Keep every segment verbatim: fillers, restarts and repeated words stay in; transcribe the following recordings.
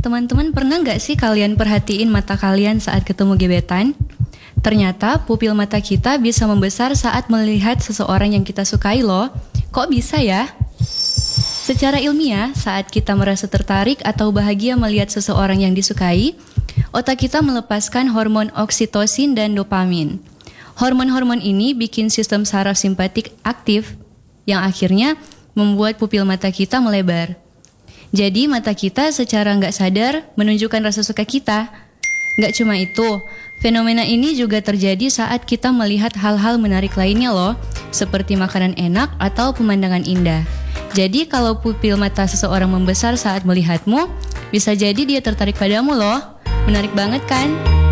Teman-teman pernah nggak sih kalian perhatiin mata kalian saat ketemu gebetan? Ternyata pupil mata kita bisa membesar saat melihat seseorang yang kita sukai loh. Kok bisa ya? Secara ilmiah, saat kita merasa tertarik atau bahagia melihat seseorang yang disukai, otak kita melepaskan hormon oksitosin dan dopamin. Hormon-hormon ini bikin sistem saraf simpatik aktif, yang akhirnya membuat pupil mata kita melebar. Jadi mata kita secara nggak sadar menunjukkan rasa suka kita. Nggak cuma itu, fenomena ini juga terjadi saat kita melihat hal-hal menarik lainnya loh, seperti makanan enak atau pemandangan indah. Jadi kalau pupil mata seseorang membesar saat melihatmu, bisa jadi dia tertarik padamu loh. Menarik banget kan?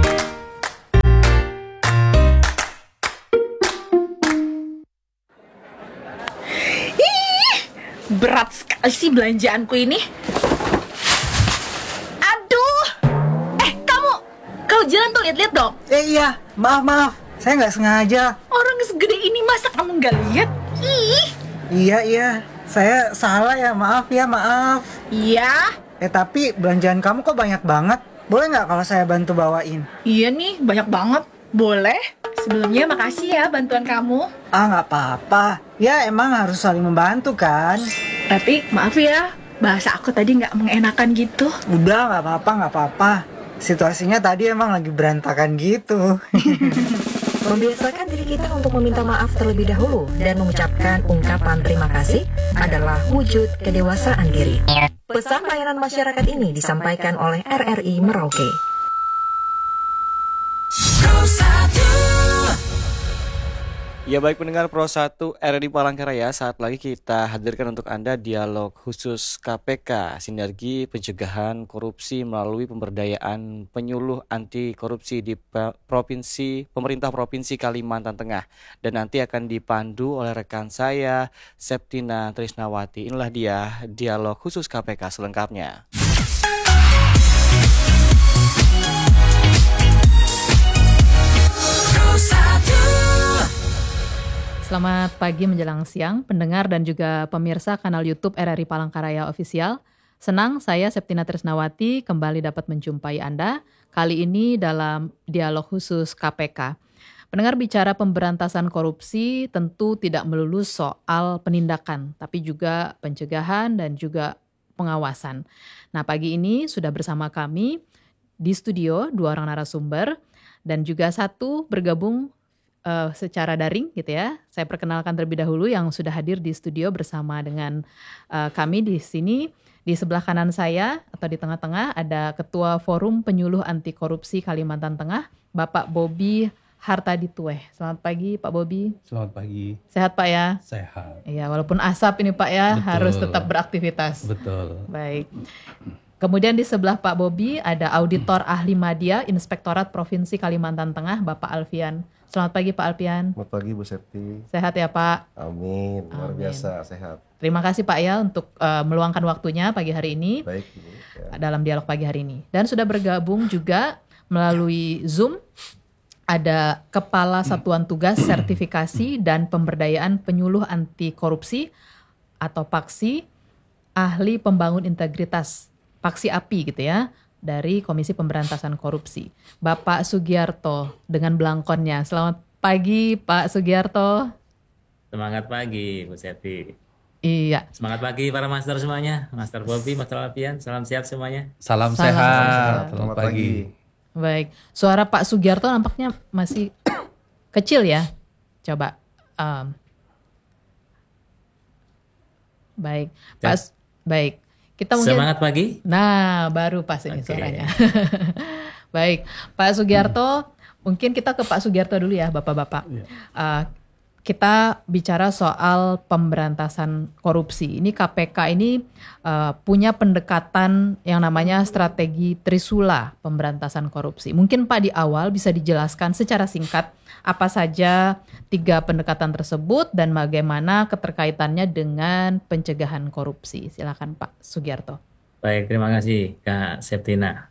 Ih, berat sekali sih belanjaanku ini. Aduh, eh kamu, kalau jalan tuh lihat-lihat dong. Eh iya, maaf maaf, saya nggak sengaja. Orang segede ini masa kamu nggak lihat? Ih. Iya iya, saya salah ya, maaf ya maaf. Iya. Eh tapi belanjaan kamu kok banyak banget. Boleh nggak kalau saya bantu bawain? Iya nih, banyak banget. Boleh. Sebelumnya makasih ya bantuan kamu. Ah nggak apa-apa. Ya emang harus saling membantu kan. Tapi maaf ya, bahasa aku tadi nggak mengenakan gitu. Udah nggak apa-apa nggak apa-apa. Situasinya tadi emang lagi berantakan gitu. Membiasakan diri kita untuk meminta maaf terlebih dahulu dan mengucapkan ungkapan terima kasih adalah wujud kedewasaan diri. Pesan layanan masyarakat ini disampaikan oleh R R I Merauke. Ya baik pendengar Pro satu R R I Palangkaraya, saat lagi kita hadirkan untuk Anda dialog khusus K P K, Sinergi Pencegahan Korupsi melalui Pemberdayaan Penyuluh Anti Korupsi di Provinsi Pemerintah Provinsi Kalimantan Tengah. Dan nanti akan dipandu oleh rekan saya, Septina Trisnawati. Inilah dia dialog khusus K P K selengkapnya. Selamat pagi menjelang siang, pendengar dan juga pemirsa kanal YouTube R R I Palangkaraya Official. Senang saya Septina Trisnawati kembali dapat menjumpai Anda, kali ini dalam dialog khusus K P K. Pendengar, bicara pemberantasan korupsi tentu tidak melulu soal penindakan, tapi juga pencegahan dan juga pengawasan. Nah, pagi ini sudah bersama kami di studio dua orang narasumber dan juga satu bergabung Uh, secara daring gitu ya. Saya perkenalkan terlebih dahulu yang sudah hadir di studio bersama dengan uh, kami di sini. Di sebelah kanan saya atau di tengah-tengah ada Ketua Forum Penyuluh Anti Korupsi Kalimantan Tengah, Bapak Bobi Hartaditueh. Selamat pagi Pak Bobi. Selamat pagi. Sehat Pak ya? Sehat. Iya, walaupun asap ini Pak ya, Betul. harus tetap beraktivitas. Betul. Baik. Kemudian di sebelah Pak Bobi ada Auditor Ahli Madya Inspektorat Provinsi Kalimantan Tengah, Bapak Alfian. Selamat pagi Pak Alfian. Selamat pagi Bu Septi. Sehat ya Pak? Amin, luar Amin. biasa sehat. Terima kasih Pak ya untuk uh, meluangkan waktunya pagi hari ini. Baik Bu. Ya. Dalam dialog pagi hari ini. Dan sudah bergabung juga melalui Zoom ada Kepala Satuan Tugas Sertifikasi dan Pemberdayaan Penyuluh Anti Korupsi atau Paksi, Ahli Pembangun Integritas, Paksi A P I gitu ya, dari Komisi Pemberantasan Korupsi, Bapak Sugiarto dengan belangkonnya. Selamat pagi Pak Sugiarto. Semangat pagi Bu Septi. Iya. Semangat pagi para master semuanya, Master Bobi, Master Alfian, salam sehat semuanya. Salam, Salam sehat. sehat. Selamat pagi. Baik, suara Pak Sugiarto nampaknya masih kecil ya. Coba. Um. Baik, Pak. Ya. Baik. Kita mungkin, semangat pagi. Nah, baru pas ini Oke. suaranya. Baik, Pak Sugiarto, mungkin kita ke Pak Sugiarto dulu ya, Bapak-bapak. Iya. Uh, kita bicara soal pemberantasan korupsi. Ini K P K ini uh, punya pendekatan yang namanya strategi Trisula pemberantasan korupsi. Mungkin Pak di awal bisa dijelaskan secara singkat apa saja tiga pendekatan tersebut dan bagaimana keterkaitannya dengan pencegahan korupsi. Silakan Pak Sugiarto. Baik, terima kasih Kak Septina.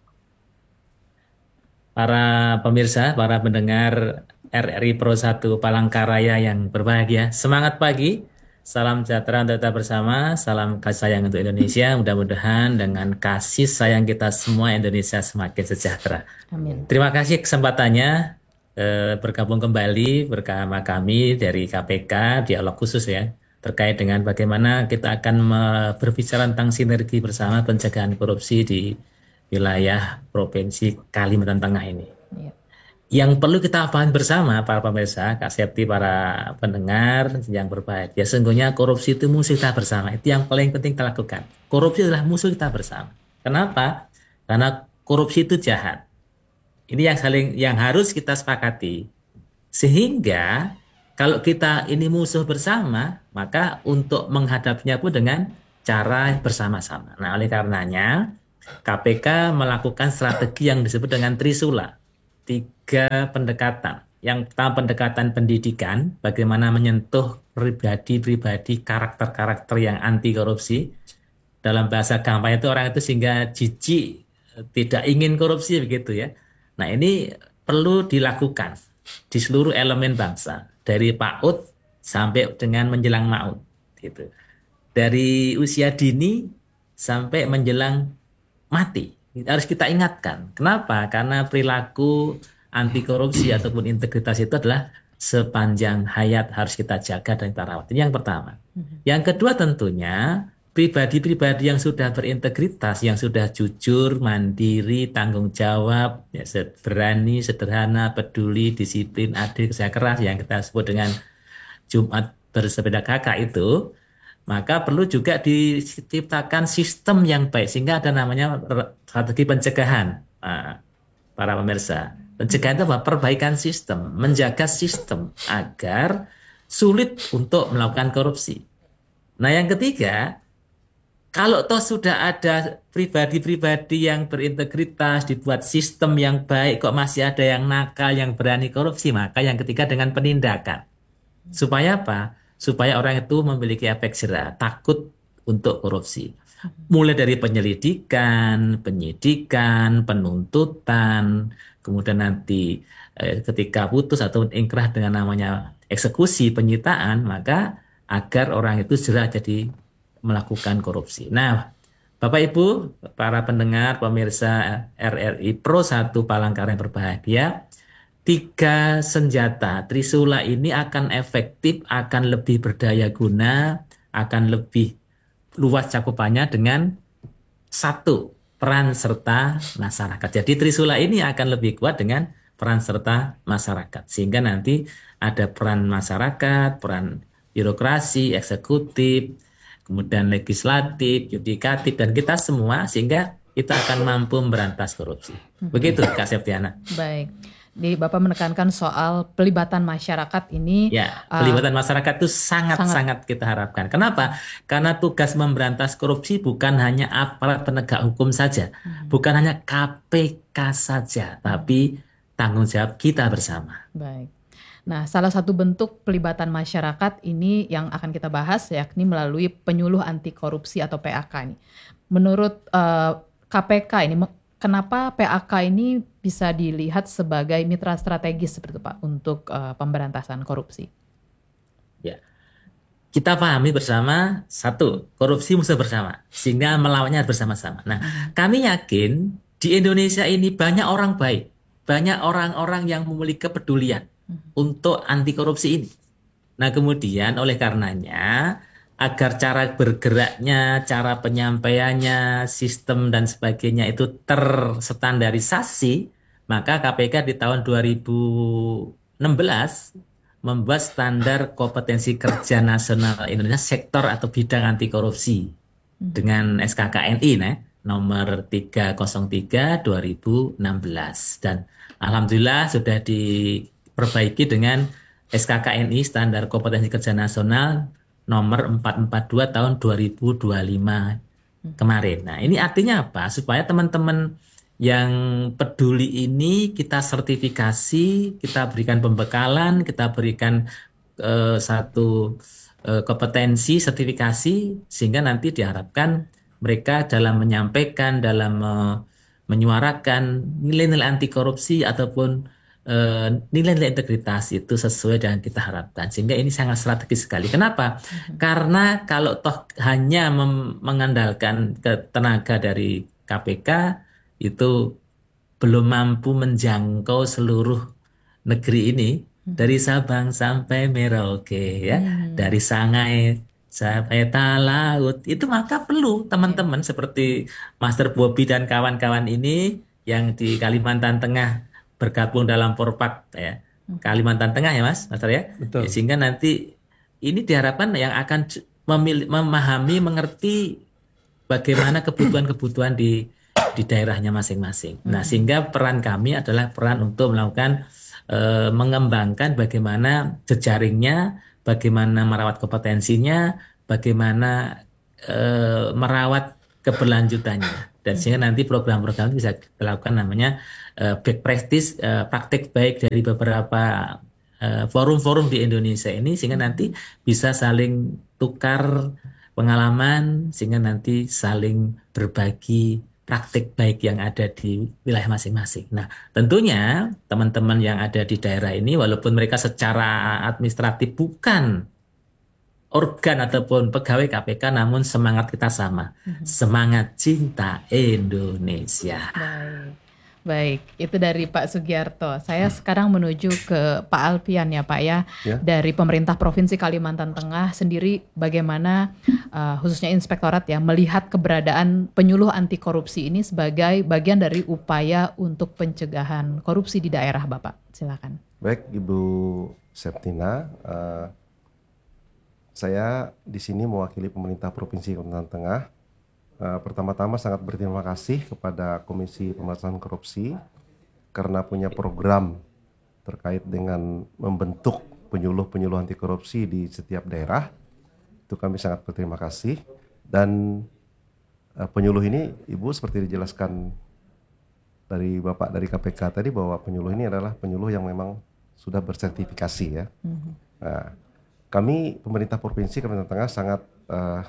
Para pemirsa, para pendengar R R I Pro satu Palangkaraya yang berbahagia, semangat pagi. Salam sejahtera untuk kita bersama, salam kasih sayang untuk Indonesia. Mudah-mudahan dengan kasih sayang kita semua Indonesia semakin sejahtera. Amin. Terima kasih kesempatannya eh, bergabung kembali bersama kami dari K P K Dialog Khusus ya, terkait dengan bagaimana kita akan me- berbicara tentang sinergi bersama pencegahan korupsi di wilayah Provinsi Kalimantan Tengah ini. Iya. Yang perlu kita pahami bersama para pemirsa, Kak Septi, para pendengar yang berbahagia, sesungguhnya korupsi itu musuh kita bersama. Itu yang paling penting kita lakukan. Korupsi adalah musuh kita bersama. Kenapa? Karena korupsi itu jahat. Ini yang saling yang harus kita sepakati. Sehingga kalau kita ini musuh bersama, maka untuk menghadapinya pun dengan cara bersama-sama. Nah, oleh karenanya K P K melakukan strategi yang disebut dengan Trisula. Tiga pendekatan. Yang pertama pendekatan pendidikan, bagaimana menyentuh pribadi-pribadi, karakter-karakter yang anti korupsi. Dalam bahasa gampang itu orang itu sehingga jijik, tidak ingin korupsi begitu ya. Nah ini perlu dilakukan di seluruh elemen bangsa, dari PAUD sampai dengan menjelang MAUD. Gitu. Dari usia dini sampai menjelang mati. Harus kita ingatkan. Kenapa? Karena perilaku anti korupsi ataupun integritas itu adalah sepanjang hayat harus kita jaga dan kita rawat. Ini yang pertama. Yang kedua tentunya pribadi-pribadi yang sudah berintegritas, yang sudah jujur, mandiri, tanggung jawab, ya, berani, sederhana, peduli, disiplin, adil, kerja keras yang kita sebut dengan Jumat bersepeda kakak itu, maka perlu juga diciptakan sistem yang baik sehingga ada namanya strategi pencegahan. Nah, para pemirsa, pencegahan itu apa? Perbaikan sistem, menjaga sistem agar sulit untuk melakukan korupsi. Nah, yang ketiga, kalau toh sudah ada pribadi-pribadi yang berintegritas, dibuat sistem yang baik, kok masih ada yang nakal, yang berani korupsi, maka yang ketiga dengan penindakan. Supaya apa? Supaya orang itu memiliki efek jera, takut untuk korupsi. Mulai dari penyelidikan, penyidikan, penuntutan, kemudian nanti eh, ketika putus atau ingkrah dengan namanya eksekusi, penyitaan, maka agar orang itu jera jadi melakukan korupsi. Nah, Bapak Ibu, para pendengar, pemirsa R R I Pro satu Palangkaraya yang berbahagia, tiga senjata Trisula ini akan efektif, akan lebih berdaya guna, akan lebih luas cakupannya dengan satu, peran serta masyarakat. Jadi Trisula ini akan lebih kuat dengan peran serta masyarakat. Sehingga nanti ada peran masyarakat, peran birokrasi, eksekutif, kemudian legislatif, yudikatif, dan kita semua sehingga kita akan mampu memberantas korupsi. Begitu Kak Septiana. Baik. Di Bapak menekankan soal pelibatan masyarakat ini. Ya, uh, pelibatan masyarakat itu sangat-sangat kita harapkan. Kenapa? Karena tugas memberantas korupsi bukan hanya aparat penegak hukum saja, hmm. bukan hanya K P K saja, tapi tanggung jawab kita bersama. Baik. Nah, salah satu bentuk pelibatan masyarakat ini yang akan kita bahas yakni melalui penyuluh anti korupsi atau P A K ini. Menurut uh, K P K ini, kenapa P A K ini bisa dilihat sebagai mitra strategis seperti itu Pak untuk uh, pemberantasan korupsi? Ya, kita pahami bersama satu, korupsi musuh bersama, sehingga melawannya bersama-sama. Nah, hmm. kami yakin di Indonesia ini banyak orang baik, banyak orang-orang yang memiliki kepedulian hmm. untuk anti korupsi ini. Nah, kemudian oleh karenanya agar cara bergeraknya, cara penyampaiannya, sistem dan sebagainya itu terstandarisasi, maka K P K di tahun dua ribu enam belas membuat standar kompetensi kerja nasional Indonesia sektor atau bidang anti korupsi dengan S K K N I nah, nomor tiga nol tiga dua ribu enam belas, dan alhamdulillah sudah diperbaiki dengan S K K N I standar kompetensi kerja nasional nomor empat empat dua tahun dua ribu dua puluh lima kemarin. Nah, ini artinya apa? Supaya teman-teman yang peduli ini kita sertifikasi, kita berikan pembekalan, kita berikan uh, satu uh, kompetensi sertifikasi sehingga nanti diharapkan mereka dalam menyampaikan, dalam uh, menyuarakan nilai-nilai anti korupsi ataupun eh, nilai-nilai integritas itu sesuai dengan kita harapkan. Sehingga ini sangat strategis sekali. Kenapa? Karena kalau toh hanya mem- mengandalkan ke tenaga dari K P K itu belum mampu menjangkau seluruh negeri ini dari Sabang sampai Merauke ya, dari Sangai sampai Talaut itu maka perlu teman-teman seperti Master Bobby dan kawan-kawan ini yang di Kalimantan Tengah bergabung dalam Porpak ya. Kalimantan Tengah ya Mas, Master ya. Betul. Ya, sehingga nanti ini diharapkan yang akan c- memil- memahami, mengerti bagaimana kebutuhan-kebutuhan di di daerahnya masing-masing. Nah, sehingga peran kami adalah peran untuk melakukan eh, mengembangkan bagaimana jejaringnya, bagaimana merawat kompetensinya, bagaimana eh, merawat keberlanjutannya. Dan sehingga nanti program-program itu bisa dilakukan namanya eh, back practice, eh, praktek baik dari beberapa eh, forum-forum di Indonesia ini, sehingga nanti bisa saling tukar pengalaman, sehingga nanti saling berbagi praktik baik yang ada di wilayah masing-masing. Nah, tentunya teman-teman yang ada di daerah ini, walaupun mereka secara administratif bukan organ ataupun pegawai K P K, namun semangat kita sama, semangat cinta Indonesia. Baik. Baik, itu dari Pak Sugiarto. Saya sekarang menuju ke Pak Alfian ya Pak ya. Ya. Dari pemerintah Provinsi Kalimantan Tengah sendiri bagaimana uh, khususnya inspektorat ya melihat keberadaan penyuluh anti korupsi ini sebagai bagian dari upaya untuk pencegahan korupsi di daerah Bapak. Silakan. Baik, Ibu Septina, eh, saya di sini mewakili pemerintah Provinsi Kalimantan Tengah. Eh, pertama-tama sangat berterima kasih kepada Komisi Pemberantasan Korupsi karena punya program terkait dengan membentuk penyuluh-penyuluh anti korupsi di setiap daerah. Itu kami sangat berterima kasih. Dan eh, penyuluh ini, Ibu seperti dijelaskan dari Bapak dari K P K tadi bahwa penyuluh ini adalah penyuluh yang memang sudah bersertifikasi ya. Nah, kami pemerintah Provinsi Kalimantan Tengah sangat eh,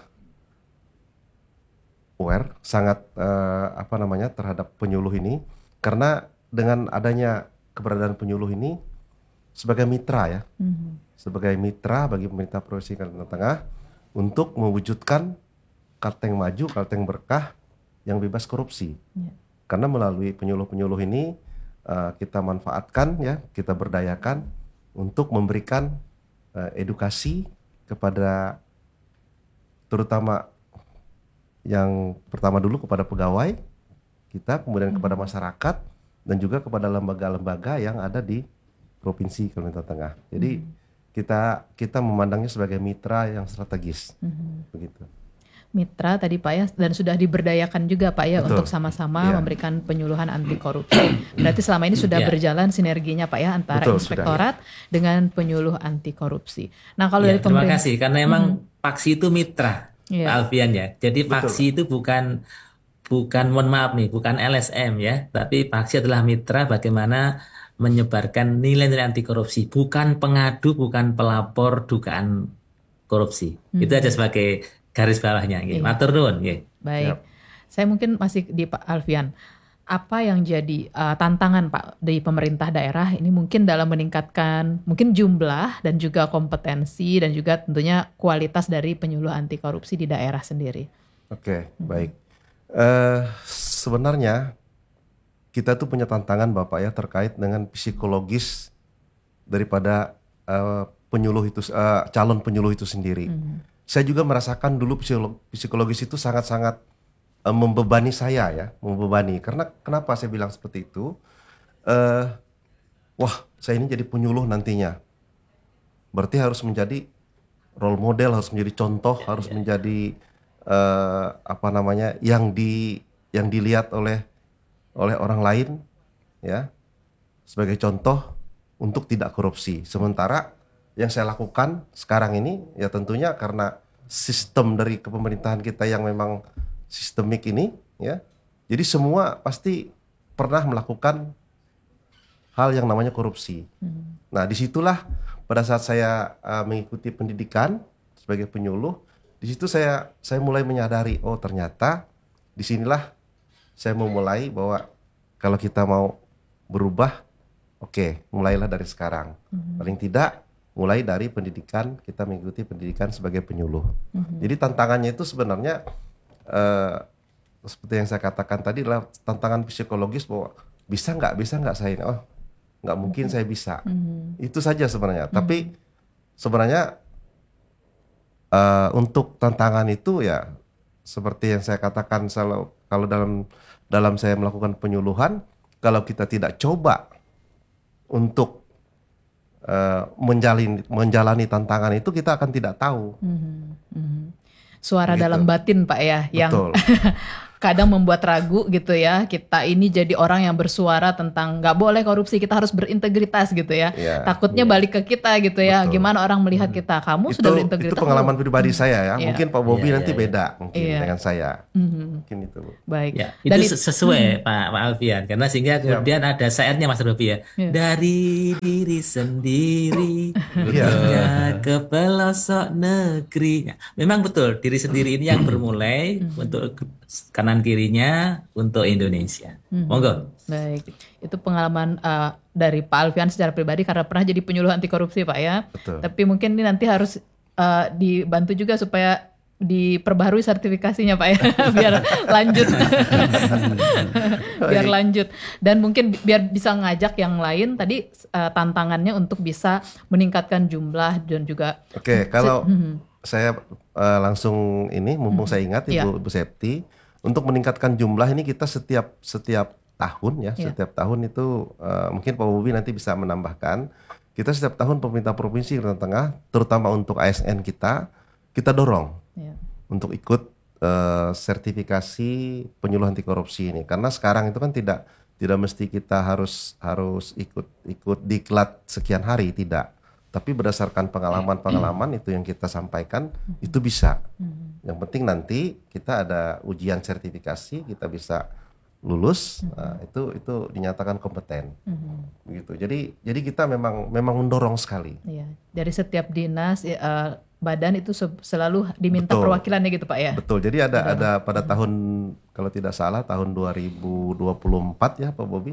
aware, sangat eh, apa namanya terhadap penyuluh ini karena dengan adanya keberadaan penyuluh ini sebagai mitra ya, sebagai mitra bagi pemerintah Provinsi Kalimantan Tengah untuk mewujudkan Kalteng Maju, Kalteng Berkah yang bebas korupsi. Karena melalui penyuluh-penyuluh ini uh, kita manfaatkan ya, kita berdayakan untuk memberikan uh, edukasi kepada terutama yang pertama dulu kepada pegawai kita, kemudian kepada masyarakat dan juga kepada lembaga-lembaga yang ada di Provinsi Kalimantan Tengah. Jadi kita kita memandangnya sebagai mitra yang strategis, begitu. Mitra tadi Pak ya, dan sudah diberdayakan juga Pak ya Betul. untuk sama-sama Iya. memberikan penyuluhan anti korupsi. Berarti selama ini sudah Iya. berjalan sinerginya Pak ya antara Betul, inspektorat dengan penyuluh anti korupsi. Nah kalau Ya, dari terima pemerintah, kasih karena emang Paksi itu mitra, Iya. Pak Alfian ya. Jadi Paksi itu bukan bukan mohon maaf nih, bukan L S M ya, tapi Paksi adalah mitra bagaimana menyebarkan nilai-nilai anti korupsi, bukan pengadu, bukan pelapor dugaan korupsi. Itu aja sebagai garis bawahnya. Gitu. Iya. Matur nuwun. Gitu. baik, saya mungkin masih di Pak Alfian. Apa yang jadi uh, tantangan Pak dari pemerintah daerah ini mungkin dalam meningkatkan mungkin jumlah dan juga kompetensi dan juga tentunya kualitas dari penyuluh anti korupsi di daerah sendiri. Oke, baik. Eh, sebenarnya kita tuh punya tantangan Bapak ya terkait dengan psikologis daripada eh, penyuluh itu, eh, calon penyuluh itu sendiri. Saya juga merasakan dulu psikolo- psikologis itu sangat-sangat eh, membebani saya ya, membebani. Karena kenapa saya bilang seperti itu? Eh, wah, saya ini jadi penyuluh nantinya. Berarti harus menjadi role model, harus menjadi contoh, harus menjadi eh, apa namanya yang di yang dilihat oleh oleh orang lain ya sebagai contoh untuk tidak korupsi. Sementara yang saya lakukan sekarang ini ya tentunya karena sistem dari kepemerintahan kita yang memang sistemik ini ya. Jadi semua pasti pernah melakukan hal yang namanya korupsi. Nah, disitulah pada saat saya uh, mengikuti pendidikan sebagai penyuluh, di situ saya saya mulai menyadari, oh ternyata disinilah saya memulai bahwa kalau kita mau berubah, Oke, mulailah dari sekarang. Paling tidak mulai dari pendidikan, kita mengikuti pendidikan sebagai penyuluh. Jadi tantangannya itu sebenarnya eh, seperti yang saya katakan tadi adalah tantangan psikologis bahwa bisa nggak, bisa nggak saya ini, oh nggak mungkin saya bisa. Itu saja sebenarnya. Tapi sebenarnya eh, untuk tantangan itu ya seperti yang saya katakan, kalau kalau dalam dalam saya melakukan penyuluhan, kalau kita tidak coba untuk uh, menjalani menjalani tantangan itu, kita akan tidak tahu. Suara Gitu. dalam batin Pak ya, yang Betul. kadang membuat ragu gitu ya. Kita ini jadi orang yang bersuara tentang nggak boleh korupsi, kita harus berintegritas gitu ya. Iya, Takutnya balik ke kita gitu ya. Betul. Gimana orang melihat kita? Kamu Itu sudah itu berintegritas. pengalaman Oh, pribadi hmm. saya ya. Iya. Mungkin Pak Bobi Iya, nanti iya, iya. beda mungkin Iya. dengan saya. Mhm. Mungkin itu. Baik. Ya, Dan itu it- sesuai Pak Pak Alfian, karena sehingga kemudian ada syairnya Mas Robi ya. Iya. Dari diri sendiri Iya. hingga ke pelosok negeri. Ya, memang betul, diri sendiri ini yang bermulai untuk ke- kanan kirinya untuk Indonesia. Monggo. Baik, itu pengalaman uh, dari Pak Alfian secara pribadi karena pernah jadi penyuluh anti korupsi Pak ya. Betul. Tapi mungkin ini nanti harus uh, dibantu juga supaya diperbarui sertifikasinya Pak ya, biar lanjut, biar lanjut. Dan mungkin bi- biar bisa ngajak yang lain tadi uh, tantangannya untuk bisa meningkatkan jumlah dan juga. Oke, kalau Mhm. saya eh, langsung ini, mumpung saya ingat Iya. Ibu, Ibu Septi, untuk meningkatkan jumlah ini kita setiap setiap tahun ya, Iya. setiap tahun itu eh, mungkin Pak Bobi nanti bisa menambahkan. Kita setiap tahun pemerintah provinsi Kalimantan Tengah, terutama untuk A S N kita, kita dorong Ya. untuk ikut eh, sertifikasi penyuluh anti korupsi ini. Karena sekarang itu kan tidak tidak mesti kita harus harus ikut ikut diklat sekian hari, tidak. Tapi berdasarkan pengalaman-pengalaman itu yang kita sampaikan, itu bisa. Yang penting nanti kita ada ujian sertifikasi, kita bisa lulus, nah, itu itu dinyatakan kompeten. Begitu. Jadi jadi kita memang memang mendorong sekali. Iya, dari setiap dinas ya, uh, badan itu se- selalu diminta Betul. perwakilannya gitu Pak ya. Betul. Jadi ada ada pada tahun, kalau tidak salah tahun dua ribu dua puluh empat ya Pak Bobi.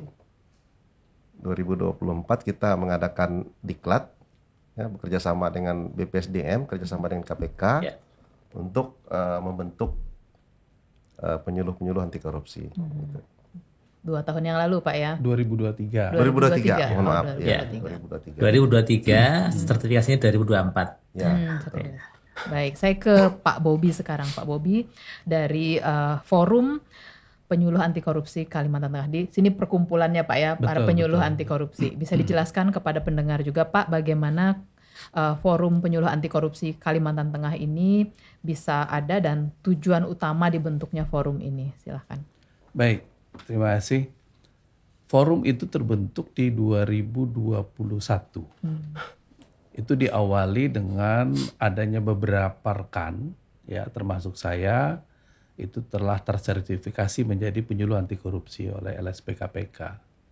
dua ribu dua puluh empat kita mengadakan diklat ya, bekerja sama dengan B P S D M, kerjasama dengan K P K Ya. untuk eh, membentuk eh, penyuluh-penyuluh anti korupsi. Gitu. Dua tahun yang lalu Pak ya. dua ribu dua puluh tiga. dua ribu dua puluh tiga, dua ribu dua puluh tiga. mohon maaf Oh, ya. dua ribu dua puluh tiga. dua ribu dua puluh tiga. dua ribu dua puluh tiga, sertifikasinya dua ribu dua puluh empat. Ya. Hmm, serius. Baik, saya ke Pak Bobi sekarang. Pak Bobi dari uh, Forum Penyuluh Anti Korupsi Kalimantan Tengah. Di sini perkumpulannya Pak ya, para Betul, penyuluh betul. anti korupsi. Bisa dijelaskan kepada pendengar juga Pak, bagaimana uh, Forum Penyuluh Anti Korupsi Kalimantan Tengah ini bisa ada dan tujuan utama dibentuknya forum ini. Silahkan. Baik, terima kasih. Forum itu terbentuk di dua ribu dua puluh satu. Itu diawali dengan adanya beberapa rekan, ya termasuk saya, itu telah tersertifikasi menjadi penyuluh anti korupsi oleh L S P K P K.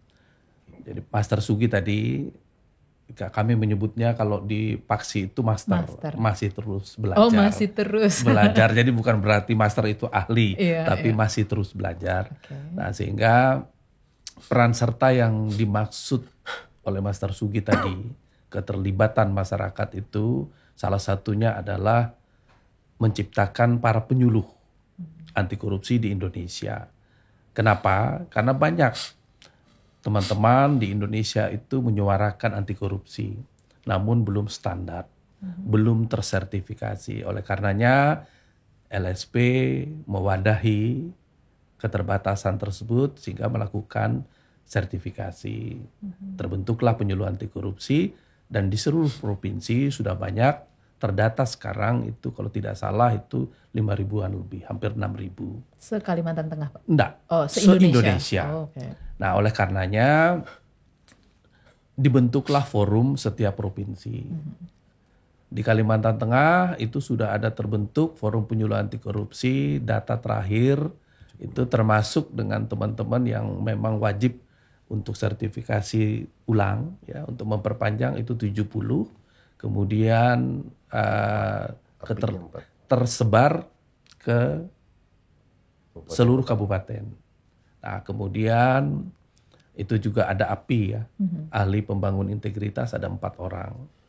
Jadi Master Sugi tadi, kami menyebutnya kalau di Paksi itu master, Master. masih terus belajar. Oh, masih terus. Belajar, jadi bukan berarti master itu ahli, Iya, tapi iya. masih terus belajar. Oke. Nah, sehingga peran serta yang dimaksud oleh Master Sugi tadi, keterlibatan masyarakat itu salah satunya adalah menciptakan para penyuluh anti korupsi di Indonesia. Kenapa? Karena banyak teman-teman di Indonesia itu menyuarakan anti korupsi, namun belum standar, belum tersertifikasi. Oleh karenanya L S P mewadahi keterbatasan tersebut sehingga melakukan sertifikasi. Terbentuklah penyuluh anti korupsi dan di seluruh provinsi sudah banyak terdata sekarang itu kalau tidak salah itu lima ribuan lebih, hampir enam ribu. Se-Kalimantan Tengah Pak? Enggak, Oh, se-Indonesia. se-Indonesia. Oh, oke. Nah, oleh karenanya dibentuklah forum setiap provinsi. Di Kalimantan Tengah itu sudah ada terbentuk forum penyuluh anti korupsi, data terakhir itu termasuk dengan teman-teman yang memang wajib untuk sertifikasi ulang ya, untuk memperpanjang itu tujuh puluh. Kemudian uh, keter- tersebar ke seluruh kabupaten. Nah, kemudian Itu juga ada A P I ya, Mhm. ahli pembangun integritas ada empat orang.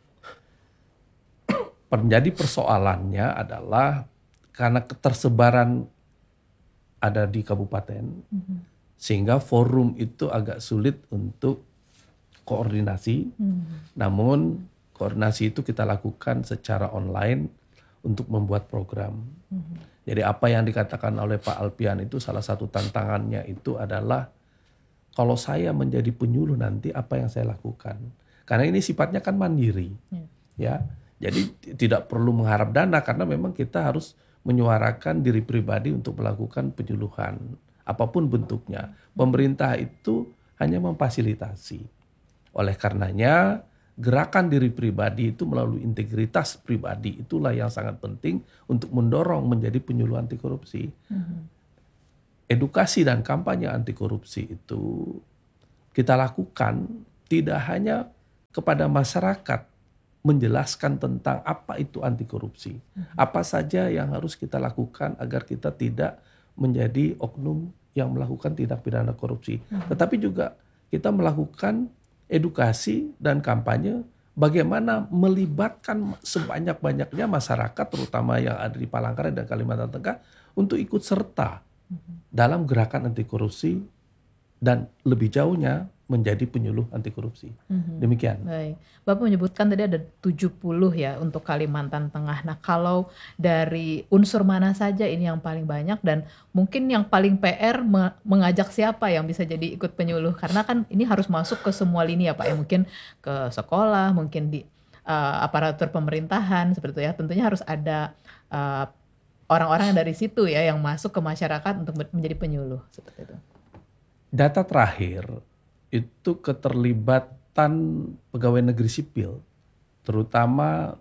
Menjadi persoalannya adalah karena ketersebaran ada di kabupaten, Mhm. sehingga forum itu agak sulit untuk koordinasi. Mhm. Namun koordinasi itu kita lakukan secara online untuk membuat program. Mhm. Jadi apa yang dikatakan oleh Pak Alpian itu salah satu tantangannya itu adalah kalau saya menjadi penyuluh nanti apa yang saya lakukan. Karena ini sifatnya kan mandiri. Ya. Ya. Jadi t- tidak perlu mengharap dana karena memang kita harus menyuarakan diri pribadi untuk melakukan penyuluhan apapun bentuknya. Pemerintah itu hanya memfasilitasi. Oleh karenanya gerakan diri pribadi itu melalui integritas pribadi itulah yang sangat penting untuk mendorong menjadi penyuluh anti korupsi. Mhm. Edukasi dan kampanye anti korupsi itu kita lakukan tidak hanya kepada masyarakat menjelaskan tentang apa itu anti korupsi. Apa saja yang harus kita lakukan agar kita tidak menjadi oknum yang melakukan tindak pidana korupsi. Tetapi juga kita melakukan edukasi dan kampanye bagaimana melibatkan sebanyak-banyaknya masyarakat terutama yang ada di Palangkaraya dan Kalimantan Tengah untuk ikut serta dalam gerakan anti korupsi dan lebih jauhnya menjadi penyuluh anti korupsi. Mhm. Demikian. Baik. Bapak menyebutkan tadi ada tujuh puluh ya untuk Kalimantan Tengah. Nah, kalau dari unsur mana saja ini yang paling banyak dan mungkin yang paling P R me- mengajak siapa yang bisa jadi ikut penyuluh? Karena kan ini harus masuk ke semua lini ya Pak ya. Mungkin ke sekolah, mungkin di uh, aparatur pemerintahan seperti itu ya. Tentunya harus ada uh, orang-orang dari situ ya yang masuk ke masyarakat untuk ber- menjadi penyuluh seperti itu. Data terakhir itu keterlibatan pegawai negeri sipil, terutama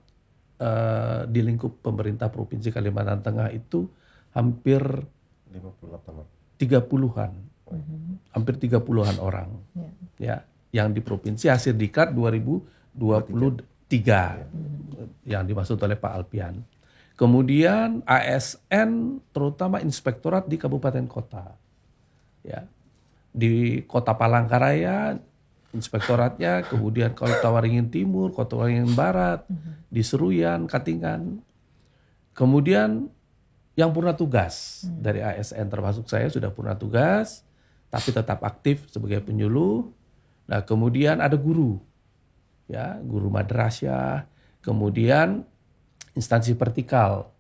eh, di lingkup pemerintah Provinsi Kalimantan Tengah itu hampir lima puluh delapan orang. tiga puluhan, hampir tiga puluhan orang, Ya. ya, yang di provinsi hasil diklat dua ribu dua puluh tiga yang dimaksud oleh Pak Alpian. Kemudian A S N terutama inspektorat di kabupaten kota, ya. Di Kota Palangkaraya inspektoratnya, kemudian Kota Waringin Timur, Kota Waringin Barat, di Seruyan, Katingan. Kemudian yang purna tugas dari A S N termasuk saya sudah purna tugas tapi tetap aktif sebagai penyuluh. Nah, kemudian ada guru. Ya, guru madrasah, kemudian instansi vertikal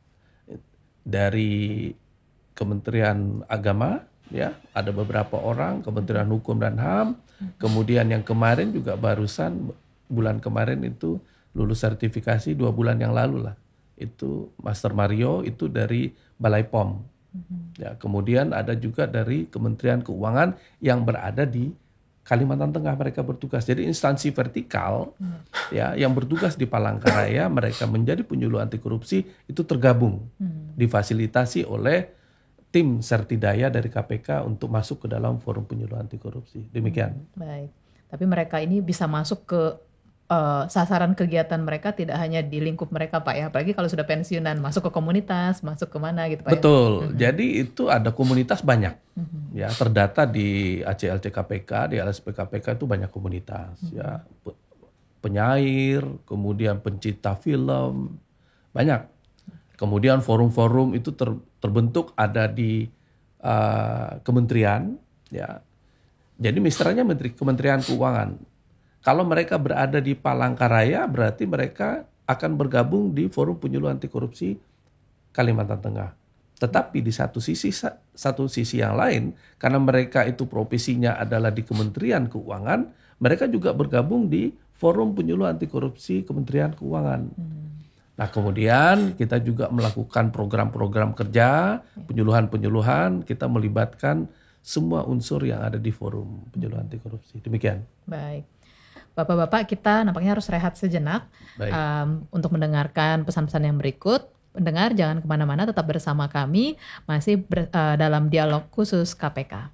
dari Kementerian Agama. Ya, ada beberapa orang, Kementerian Hukum dan H A M, kemudian yang kemarin juga barusan bulan kemarin itu lulus sertifikasi dua bulan yang lalu lah, itu Master Mario itu dari Balai P O M, ya, kemudian ada juga dari Kementerian Keuangan yang berada di Kalimantan Tengah mereka bertugas, jadi instansi vertikal, ya, yang bertugas di Palangkaraya mereka menjadi penyuluh anti korupsi itu tergabung, difasilitasi oleh tim Sertidaya dari K P K untuk masuk ke dalam forum penyuluh anti korupsi. Demikian. Baik. Tapi mereka ini bisa masuk ke uh, sasaran kegiatan mereka tidak hanya di lingkup mereka Pak ya. Apalagi kalau sudah pensiunan, masuk ke komunitas, masuk ke mana gitu Pak ya. Betul. Jadi itu ada komunitas banyak. Ya, terdata di A C L C K P K, di L S P K P K itu banyak komunitas, ya. Pe- Penyair, kemudian pencipta film, banyak. Kemudian forum-forum itu ter, terbentuk ada di uh, kementerian, ya. Jadi misalnya Menteri Kementerian Keuangan. Kalau mereka berada di Palangkaraya, berarti mereka akan bergabung di forum penyuluh anti korupsi Kalimantan Tengah. Tetapi di satu sisi satu sisi yang lain, karena mereka itu profesinya adalah di Kementerian Keuangan, mereka juga bergabung di forum penyuluh anti korupsi Kementerian Keuangan. Nah, kemudian kita juga melakukan program-program kerja, penyuluhan-penyuluhan, kita melibatkan semua unsur yang ada di forum penyuluh anti korupsi. Demikian. Baik. Bapak-bapak, kita nampaknya harus rehat sejenak um, untuk mendengarkan pesan-pesan yang berikut. Pendengar jangan kemana-mana, tetap bersama kami masih ber, uh, dalam dialog khusus K P K.